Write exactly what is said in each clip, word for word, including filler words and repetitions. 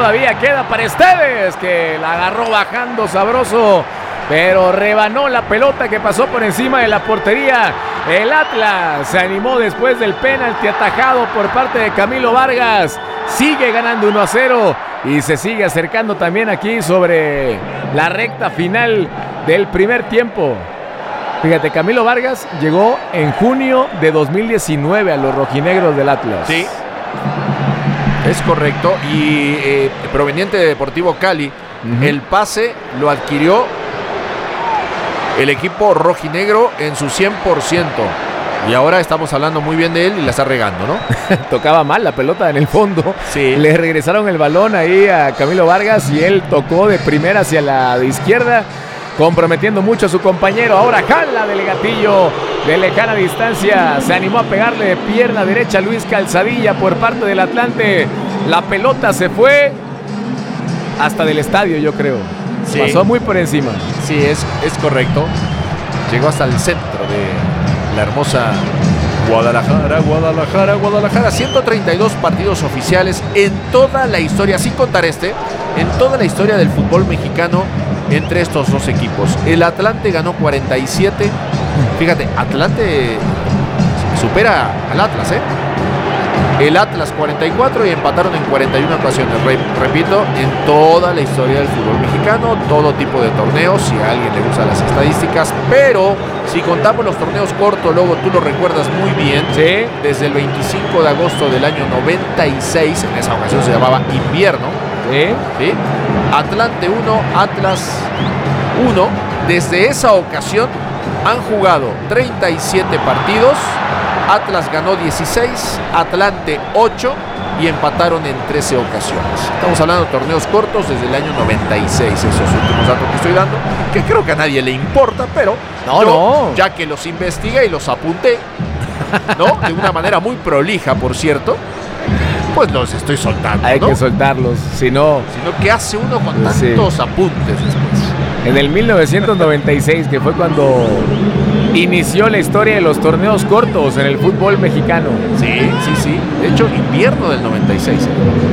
todavía queda para Esteves, que la agarró bajando sabroso, pero rebanó la pelota que pasó por encima de la portería. El Atlas se animó después del penalti atajado por parte de Camilo Vargas. Sigue ganando uno a cero y se sigue acercando también aquí sobre la recta final del primer tiempo. Fíjate, Camilo Vargas llegó en junio de dos mil diecinueve a los rojinegros del Atlas. Sí, es correcto. Y eh, proveniente de Deportivo Cali, uh-huh. el pase lo adquirió el equipo rojinegro en su cien por ciento. Y ahora estamos hablando muy bien de él y la está regando, ¿no? Tocaba mal la pelota en el fondo. Sí. Le regresaron el balón ahí a Camilo Vargas y él tocó de primera hacia la de izquierda, comprometiendo mucho a su compañero. Ahora jala del gatillo de lejana distancia. Se animó a pegarle de pierna derecha a Luis Calzadilla por parte del Atlante. La pelota se fue hasta del estadio, yo creo. Sí. Pasó muy por encima. Sí, es, es correcto. Llegó hasta el centro de la hermosa Guadalajara, Guadalajara, Guadalajara. ciento treinta y dos partidos oficiales en toda la historia, sin contar este, en toda la historia del fútbol mexicano entre estos dos equipos. El Atlante ganó cuarenta y siete. Fíjate, Atlante supera al Atlas, ¿eh? El Atlas cuarenta y cuatro y empataron en cuarenta y una ocasiones. Re, repito, en toda la historia del fútbol mexicano, todo tipo de torneos, si a alguien le gustan las estadísticas, pero si contamos los torneos cortos, luego tú lo recuerdas muy bien, ¿sí? Desde el veinticinco de agosto del año noventa y seis, en esa ocasión se llamaba invierno, ¿sí? ¿Sí? Atlante uno, Atlas uno. Desde esa ocasión han jugado treinta y siete partidos. Atlas ganó dieciséis, Atlante ocho y empataron en trece ocasiones. Estamos hablando de torneos cortos desde el año noventa y seis, esos últimos datos que estoy dando, que creo que a nadie le importa, pero no, yo, no. ya que los investigué y los apunté, ¿no? De una manera muy prolija, por cierto, pues los estoy soltando, Hay ¿no? que soltarlos, si no... Sino, ¿qué hace uno con tantos sí. apuntes después? En el mil novecientos noventa y seis, que fue cuando inició la historia de los torneos cortos en el fútbol mexicano. Sí, sí, sí. De hecho, invierno del noventa y seis.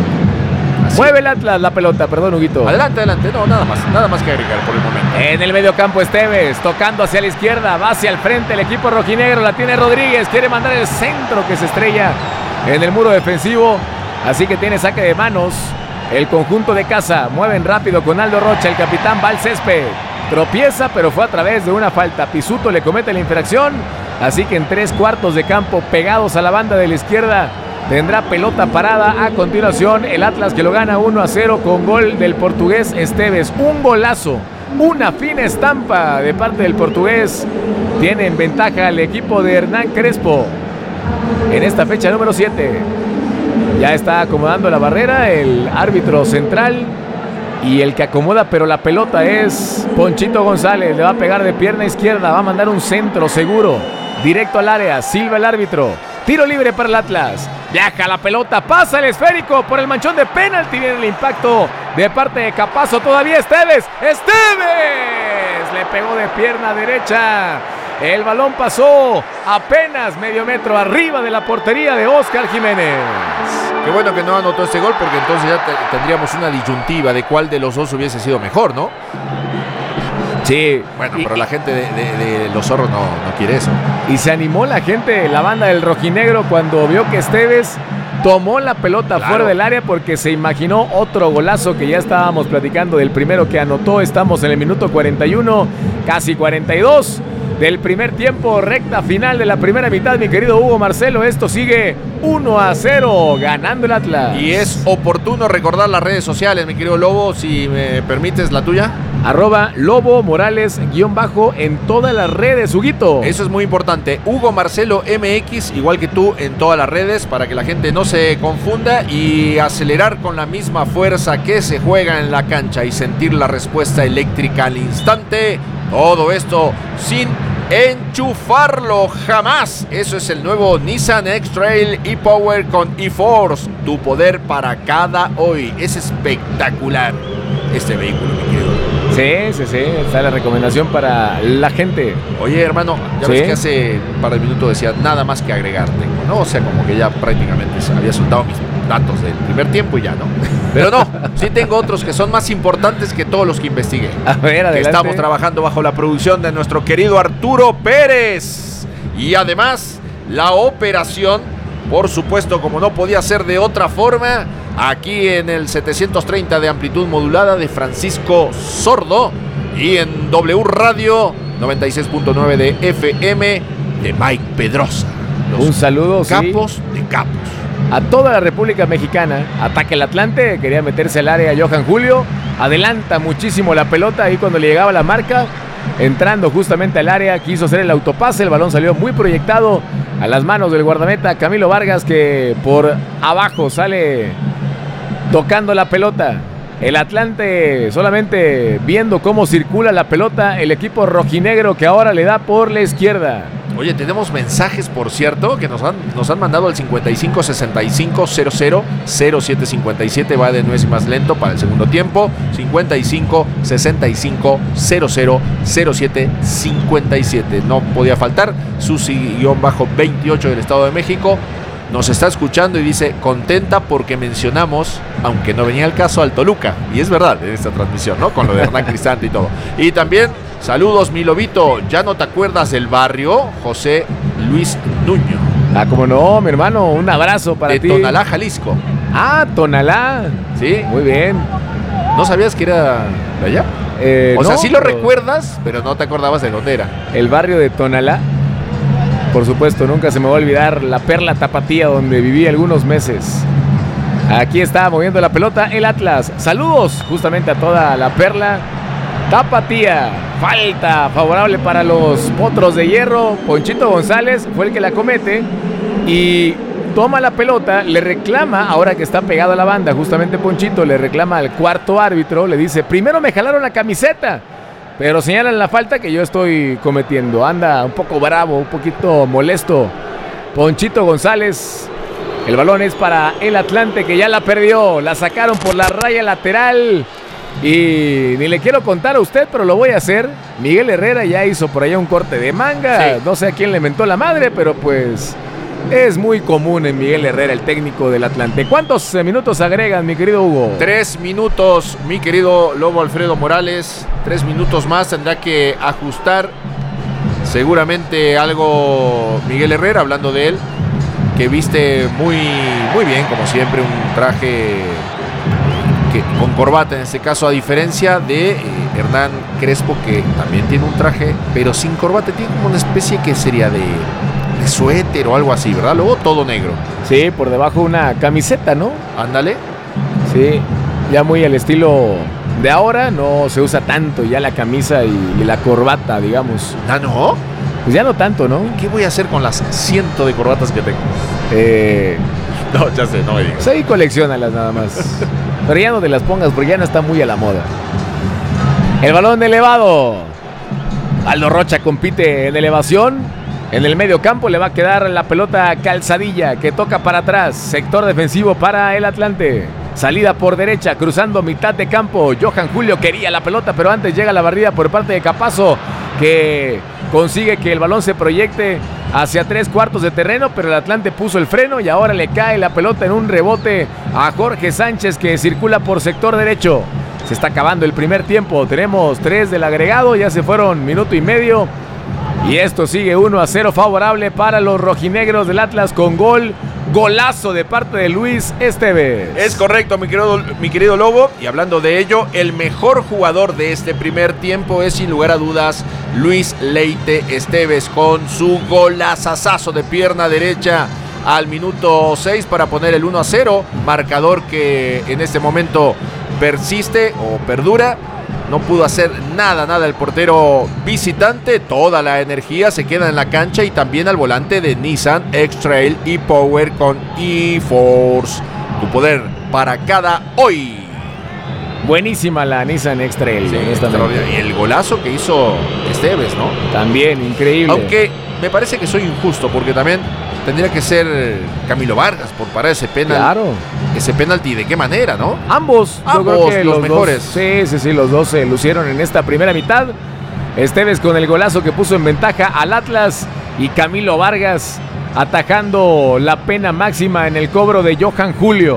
¿eh? Mueve el Atlas la pelota, perdón, Huguito. Adelante, adelante. No, nada más. Nada más que agregar por el momento. En el mediocampo Esteves, tocando hacia la izquierda, va hacia el frente el equipo rojinegro, la tiene Rodríguez, quiere mandar el centro que se estrella en el muro defensivo, así que tiene saque de manos. El conjunto de casa, mueven rápido con Aldo Rocha, el capitán va al césped. Tropieza, pero fue a través de una falta. Pisuto le comete la infracción, así que en tres cuartos de campo pegados a la banda de la izquierda tendrá pelota parada. A continuación, el Atlas que lo gana uno a cero con gol del portugués Esteves. Un golazo, una fina estampa de parte del portugués. Tiene en ventaja el equipo de Hernán Crespo en esta fecha número siete. Ya está acomodando la barrera el árbitro central y el que acomoda, pero la pelota es Ponchito González. Le va a pegar de pierna izquierda, va a mandar un centro seguro, directo al área. Silva el árbitro. Tiro libre para el Atlas. Viaja la pelota, pasa el esférico por el manchón de penalti. Viene el impacto de parte de Capazo. Todavía Esteves. ¡Esteves! Le pegó de pierna derecha. El balón pasó apenas medio metro arriba de la portería de Óscar Jiménez. Qué bueno que no anotó este gol, porque entonces ya te, tendríamos una disyuntiva de cuál de los dos hubiese sido mejor, ¿no? Sí. Bueno, y, pero la gente de, de, de los zorros no, no quiere eso. Y se animó la gente, la banda del rojinegro, cuando vio que Esteves tomó la pelota claro. fuera del área, porque se imaginó otro golazo que ya estábamos platicando del primero que anotó. Estamos en el minuto cuarenta y uno, casi cuarenta y dos. Del primer tiempo, recta final de la primera mitad, mi querido Hugo Marcelo. Esto sigue uno a cero, ganando el Atlas. Y es oportuno recordar las redes sociales, mi querido Lobo, si me permites la tuya. Arroba Lobo Morales guión bajo en todas las redes, Huguito. Eso es muy importante. Hugo Marcelo M X, igual que tú, en todas las redes, para que la gente no se confunda y acelerar con la misma fuerza que se juega en la cancha y sentir la respuesta eléctrica al instante. Todo esto sin enchufarlo jamás. Eso es el nuevo Nissan X-Trail e-Power con e-Force. Tu poder para cada hoy. Es espectacular este vehículo, mi querido. Sí, sí, sí. Está la recomendación para la gente. Oye, hermano, ya ¿Sí? ves que hace un par de minutos decía nada más que agregar tengo, ¿no? O sea, como que ya prácticamente había soltado mis datos del primer tiempo y ya, ¿no? Pero no, sí tengo otros que son más importantes que todos los que investigué. A ver, adelante. Que estamos trabajando bajo la producción de nuestro querido Arturo Pérez. Y además, la operación, por supuesto, como no podía ser de otra forma, aquí en el setecientos treinta de amplitud modulada de Francisco Sordo y en W Radio noventa y seis punto nueve de F M de Mike Pedrosa. Los un saludo, capos sí, de capos. a toda la República Mexicana. Ataque el Atlante, quería meterse al área Johan Julio, adelanta muchísimo la pelota ahí cuando le llegaba la marca, entrando justamente al área, quiso hacer el autopase, el balón salió muy proyectado a las manos del guardameta Camilo Vargas, que por abajo sale tocando la pelota. El Atlante solamente viendo cómo circula la pelota, el equipo rojinegro que ahora le da por la izquierda. Oye, tenemos mensajes, por cierto, que nos han, nos han mandado al cincuenta y cinco sesenta y cinco cero cero cero siete cincuenta y siete, va de nuez y más lento para el segundo tiempo. cincuenta y cinco sesenta y cinco cero cero cero siete cincuenta y siete. No podía faltar. Susi-veintiocho del Estado de México nos está escuchando y dice: contenta porque mencionamos, aunque no venía al caso, al Toluca. Y es verdad en esta transmisión, ¿no? Con lo de Hernán Cristante y todo. Y también, saludos, mi lobito. ¿Ya no te acuerdas del barrio? José Luis Nuño. Ah, como no, mi hermano. Un abrazo para de ti. De Tonalá, Jalisco. Ah, Tonalá. Sí. Muy bien. ¿No sabías que era de allá? Eh, o sea, no, sí lo pero... recuerdas, pero no te acordabas de dónde era. El barrio de Tonalá. Por supuesto, nunca se me va a olvidar la Perla Tapatía, donde viví algunos meses. Aquí está moviendo la pelota el Atlas. Saludos justamente a toda la Perla Tapatía. Falta favorable para los Potros de Hierro. Ponchito González fue el que la comete y toma la pelota, le reclama, ahora que está pegado a la banda, justamente Ponchito le reclama al cuarto árbitro, le dice: primero me jalaron la camiseta, pero señalan la falta que yo estoy cometiendo. Anda un poco bravo, un poquito molesto Ponchito González. El balón es para el Atlante, que ya la perdió. La sacaron por la raya lateral. Y ni le quiero contar a usted, pero lo voy a hacer. Miguel Herrera ya hizo por allá un corte de manga. Sí. No sé a quién le mentó la madre, pero pues es muy común en Miguel Herrera, el técnico del Atlante. ¿Cuántos minutos agregan, mi querido Hugo? Tres minutos, mi querido Lobo Alfredo Morales. Tres minutos más, tendrá que ajustar seguramente algo Miguel Herrera, hablando de él, que viste muy, muy bien, como siempre, un traje que, con corbata en este caso, a diferencia de eh, Hernán Crespo, que también tiene un traje, pero sin corbata. Tiene como una especie que sería de, de suéter o algo así, ¿verdad? Luego todo negro. Sí, por debajo una camiseta, ¿no? Ándale. Sí, ya muy al estilo de ahora, no se usa tanto ya la camisa y, y la corbata, digamos. ¿Ah, no? Pues ya no tanto, ¿no? ¿Qué voy a hacer con las cientos de corbatas que tengo? Eh... No, ya sé, no me digas. Pues ahí colecciónalas nada más. Pero ya no te las pongas porque ya no está muy a la moda. El balón elevado. Aldo Rocha compite en elevación. En el medio campo le va a quedar la pelota a Calzadilla, que toca para atrás. Sector defensivo para el Atlante. Salida por derecha, cruzando mitad de campo. Johan Julio quería la pelota, pero antes llega la barrida por parte de Capazo, que consigue que el balón se proyecte hacia tres cuartos de terreno, pero el Atlante puso el freno y ahora le cae la pelota en un rebote a Jorge Sánchez, que circula por sector derecho. Se está acabando el primer tiempo, tenemos tres del agregado, ya se fueron minuto y medio y esto sigue uno a cero favorable para los rojinegros del Atlas, con gol, golazo de parte de Luis Esteves. Es correcto, mi querido, mi querido Lobo, y hablando de ello, el mejor jugador de este primer tiempo es sin lugar a dudas Luis Leite Esteves, con su golazazazo de pierna derecha al minuto seis para poner el uno a cero, marcador que en este momento persiste o perdura. No pudo hacer nada, nada el portero visitante. Toda la energía se queda en la cancha y también al volante de Nissan X-Trail e-Power con e-Force. Tu poder para cada hoy. Buenísima la Nissan X-Trail. Sí, y el golazo que hizo Esteves, ¿no? También, increíble. Aunque me parece que soy injusto, porque también tendría que ser Camilo Vargas por parar ese penal. Claro. Ese penalti, ¿de qué manera, no? Ambos, Ambos yo creo que los, los mejores. Dos, sí, sí, sí, los dos se lucieron en esta primera mitad. Esteves con el golazo que puso en ventaja al Atlas y Camilo Vargas atajando la pena máxima en el cobro de Johan Julio.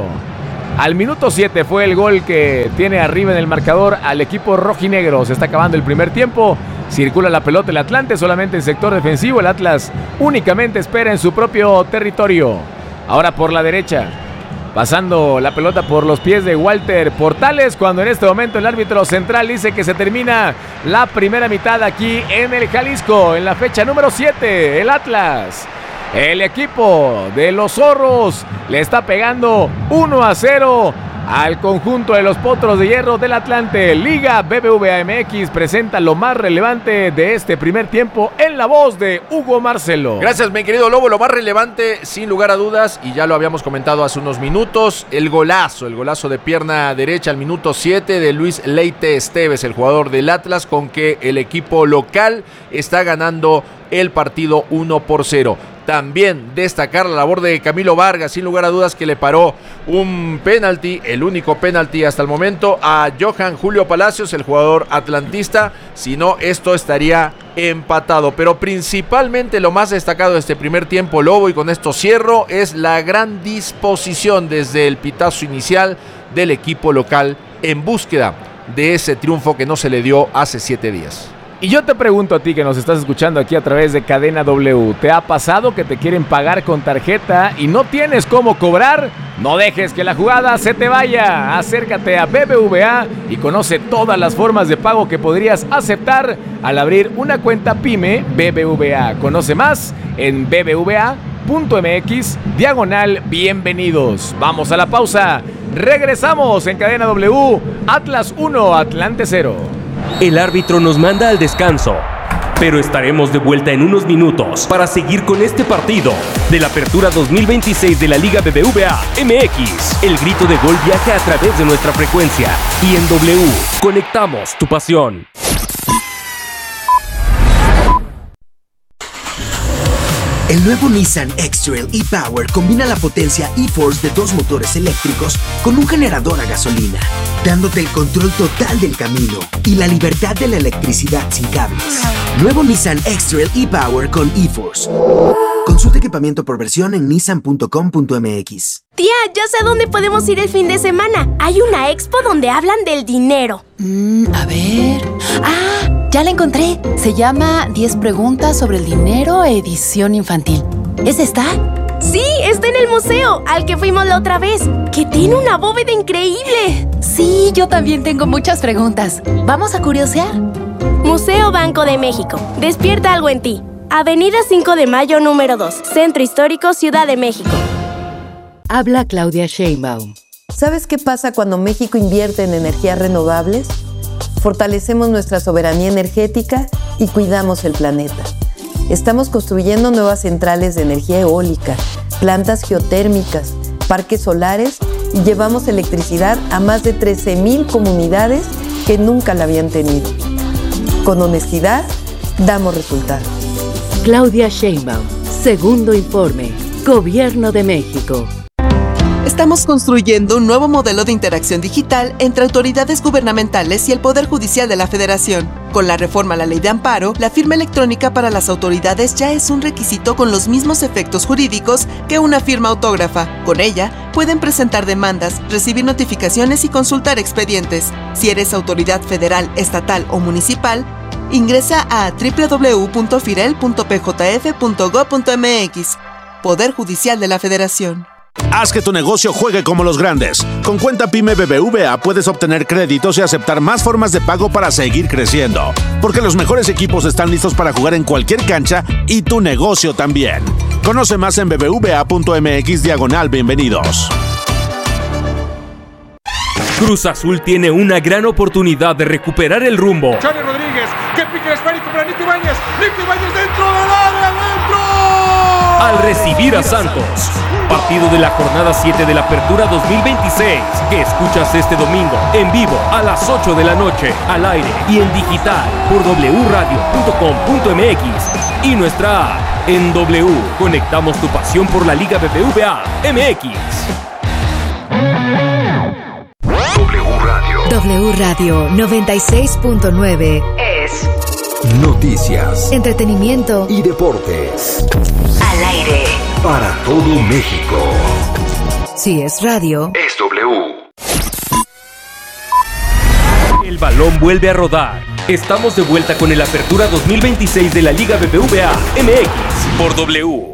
Al minuto siete fue el gol que tiene arriba en el marcador al equipo rojinegro. Se está acabando el primer tiempo. Circula la pelota el Atlante solamente en sector defensivo. El Atlas únicamente espera en su propio territorio. Ahora por la derecha. Pasando la pelota por los pies de Walter Portales, cuando en este momento el árbitro central dice que se termina la primera mitad aquí en el Jalisco, en la fecha número siete, el Atlas. El equipo de los zorros le está pegando uno a cero al conjunto de los Potros de Hierro del Atlante. Liga B B V A M X presenta lo más relevante de este primer tiempo en la voz de Hugo Marcelo. Gracias, mi querido Lobo. Lo más relevante, sin lugar a dudas, y ya lo habíamos comentado hace unos minutos, el golazo, el golazo de pierna derecha al minuto siete de Luis Leite Esteves, el jugador del Atlas, con que el equipo local está ganando el partido uno por cero. También destacar la labor de Camilo Vargas, sin lugar a dudas, que le paró un penalti, el único penalti hasta el momento, a Johan Julio Palacios, el jugador atlantista. Si no, esto estaría empatado. Pero principalmente lo más destacado de este primer tiempo, Lobo, y con esto cierro, es la gran disposición desde el pitazo inicial del equipo local en búsqueda de ese triunfo que no se le dio hace siete días. Y yo te pregunto a ti que nos estás escuchando aquí a través de Cadena W, ¿te ha pasado que te quieren pagar con tarjeta y no tienes cómo cobrar? No dejes que la jugada se te vaya. Acércate a B B V A y conoce todas las formas de pago que podrías aceptar al abrir una cuenta PYME B B V A. Conoce más en b b v a punto m x diagonal bienvenidos. Vamos a la pausa. Regresamos en Cadena W. Atlas uno, Atlante cero. El árbitro nos manda al descanso, pero estaremos de vuelta en unos minutos para seguir con este partido de la Apertura dos mil veintiséis de la Liga B B V A M X. El grito de gol viaja a través de nuestra frecuencia y en W conectamos tu pasión. El nuevo Nissan X-Trail e-Power combina la potencia e-Force de dos motores eléctricos con un generador a gasolina, dándote el control total del camino y la libertad de la electricidad sin cables. Nuevo Nissan X-Trail e-Power con e-Force. Consulta equipamiento por versión en nissan punto com punto m x. Tía, ya sé a dónde podemos ir el fin de semana. Hay una expo donde hablan del dinero. Mm, a ver... ¡Ah! Ya la encontré. Se llama diez preguntas sobre el dinero, edición infantil. ¿Es esta? Sí, está en el museo, al que fuimos la otra vez, que tiene una bóveda increíble. Sí, yo también tengo muchas preguntas. ¿Vamos a curiosear? Museo Banco de México. Despierta algo en ti. Avenida cinco de mayo, número dos. Centro Histórico, Ciudad de México. Habla Claudia Sheinbaum. ¿Sabes qué pasa cuando México invierte en energías renovables? Fortalecemos nuestra soberanía energética y cuidamos el planeta. Estamos construyendo nuevas centrales de energía eólica, plantas geotérmicas, parques solares y llevamos electricidad a más de trece mil comunidades que nunca la habían tenido. Con honestidad, damos resultados. Claudia Sheinbaum, segundo informe, Gobierno de México. Estamos construyendo un nuevo modelo de interacción digital entre autoridades gubernamentales y el Poder Judicial de la Federación. Con la reforma a la Ley de Amparo, la firma electrónica para las autoridades ya es un requisito con los mismos efectos jurídicos que una firma autógrafa. Con ella, pueden presentar demandas, recibir notificaciones y consultar expedientes. Si eres autoridad federal, estatal o municipal, ingresa a doble u doble u doble u punto firel punto p j f punto gob punto m x. Poder Judicial de la Federación. Haz que tu negocio juegue como los grandes. Con cuenta PYME B B V A puedes obtener créditos y aceptar más formas de pago para seguir creciendo. Porque los mejores equipos están listos para jugar en cualquier cancha y tu negocio también. Conoce más en b b v a punto m x diagonal bienvenidos. Cruz Azul tiene una gran oportunidad de recuperar el rumbo. Johnny Rodríguez, que pique el esférico para Nico Ibáñez. Nico Ibáñez dentro del área, dentro. Al recibir a Santos. Partido de la jornada siete de la Apertura dos mil veintiséis, que escuchas este domingo en vivo a las ocho de la noche, al aire y en digital por doble u radio punto com punto m x y nuestra app. En W conectamos tu pasión por la Liga B B V A M X. W Radio. W Radio noventa y seis punto nueve es Noticias, entretenimiento y deportes. Al aire. Para todo México. Si es radio, es W. El balón vuelve a rodar. Estamos de vuelta con el Apertura dos mil veintiséis de la Liga B B V A M X por W.